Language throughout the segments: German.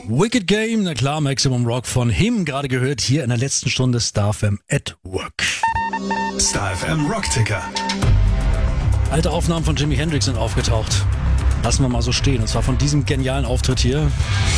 Wicked Game, na klar, Maximum Rock von Him, gerade gehört hier in der letzten Stunde Star FM at Work. Star FM Rockticker. Alte Aufnahmen von Jimi Hendrix sind aufgetaucht. Lassen wir mal so stehen, und zwar von diesem genialen Auftritt hier.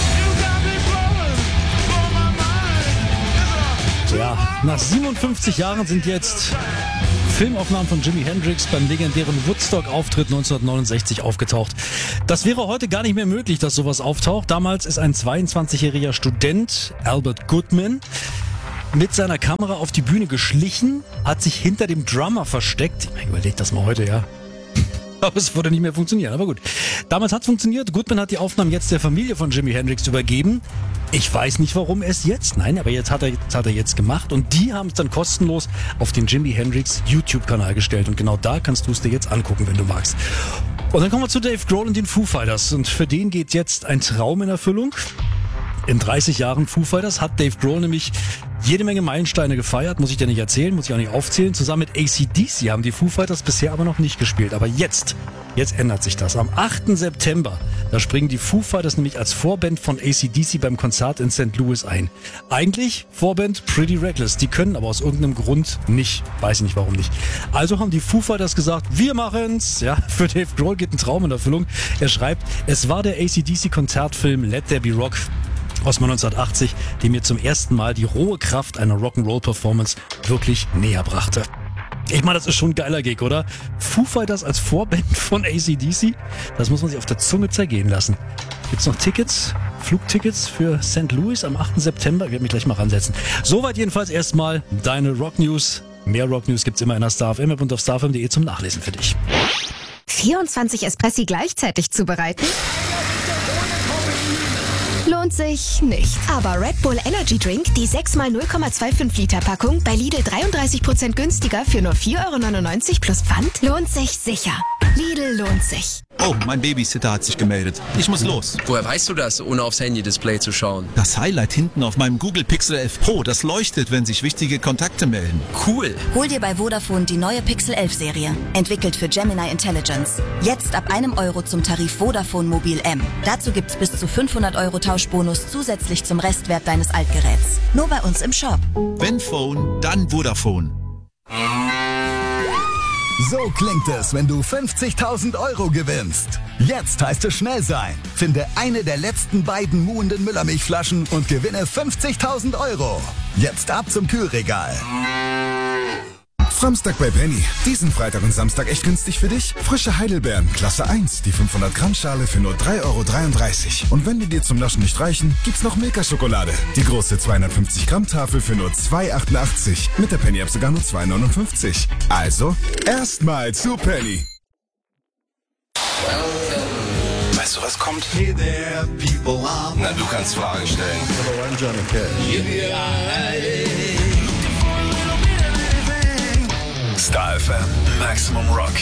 Ja, nach 57 Jahren sind jetzt Filmaufnahmen von Jimi Hendrix beim legendären Woodstock-Auftritt 1969 aufgetaucht. Das wäre heute gar nicht mehr möglich, dass sowas auftaucht. Damals ist ein 22-jähriger Student, Albert Goodman, mit seiner Kamera auf die Bühne geschlichen, hat sich hinter dem Drummer versteckt. Ich meine, überleg das mal heute, ja. Aber es würde nicht mehr funktionieren, aber gut. Damals hat es funktioniert. Goodman hat die Aufnahmen jetzt der Familie von Jimi Hendrix übergeben. Ich weiß nicht, warum es jetzt. Nein, aber jetzt hat er jetzt gemacht. Und die haben es dann kostenlos auf den Jimi Hendrix YouTube-Kanal gestellt. Und genau da kannst du es dir jetzt angucken, wenn du magst. Und dann kommen wir zu Dave Grohl und den Foo Fighters. Und für den geht jetzt ein Traum in Erfüllung. In 30 Jahren Foo Fighters hat Dave Grohl nämlich jede Menge Meilensteine gefeiert, muss ich dir nicht erzählen, muss ich auch nicht aufzählen. Zusammen mit AC/DC haben die Foo Fighters bisher aber noch nicht gespielt. Aber jetzt ändert sich das. Am 8. September, da springen die Foo Fighters nämlich als Vorband von AC/DC beim Konzert in St. Louis ein. Eigentlich Vorband Pretty Reckless, die können aber aus irgendeinem Grund nicht. Weiß ich nicht, warum nicht. Also haben die Foo Fighters gesagt, wir machen's. Ja, für Dave Grohl geht ein Traum in Erfüllung. Er schreibt, es war der AC/DC-Konzertfilm Let There Be Rock aus 1980, die mir zum ersten Mal die rohe Kraft einer Rock'n'Roll-Performance wirklich näher brachte. Ich meine, das ist schon ein geiler Gig, oder? Foo Fighters als Vorband von AC/DC? Das muss man sich auf der Zunge zergehen lassen. Gibt's noch Tickets? Flugtickets für St. Louis am 8. September? Ich werde mich gleich mal ransetzen. Soweit jedenfalls erstmal deine Rock News. Mehr Rock News gibt's immer in der Star FM App und auf starfm.de zum Nachlesen für dich. 24 Espressi gleichzeitig zubereiten? Lohnt sich nicht. Aber Red Bull Energy Drink, die 6x 0,25 Liter Packung, bei Lidl 33% günstiger für nur 4,99 € plus Pfand, lohnt sich sicher. Lidl lohnt sich. Oh, mein Babysitter hat sich gemeldet. Ich muss los. Woher weißt du das, ohne aufs Handy-Display zu schauen? Das Highlight hinten auf meinem Google Pixel 11 Pro, das leuchtet, wenn sich wichtige Kontakte melden. Cool. Hol dir bei Vodafone die neue Pixel 11 Serie. Entwickelt für Gemini Intelligence. Jetzt ab €1 zum Tarif Vodafone Mobil M. Dazu gibt's bis zu 500 € Tauschbonus zusätzlich zum Restwert deines Altgeräts. Nur bei uns im Shop. Wenn Phone, dann Vodafone. So klingt es, wenn du 50.000 € gewinnst. Jetzt heißt es schnell sein. Finde eine der letzten beiden muhenden Müllermilchflaschen und gewinne 50.000 €. Jetzt ab zum Kühlregal. Samstag bei Penny. Diesen Freitag und Samstag echt günstig für dich? Frische Heidelbeeren, Klasse 1, die 500 Gramm Schale für nur 3,33 €. Und wenn die dir zum Naschen nicht reichen, gibt's noch Milka-Schokolade. Die große 250 Gramm Tafel für nur 2,88 €. Mit der Penny-App sogar nur 2,59 €. Also, erstmal zu Penny. Weißt du, was kommt? Hey there, people. Na, du kannst Fragen stellen. Star FM, Maximum Rock.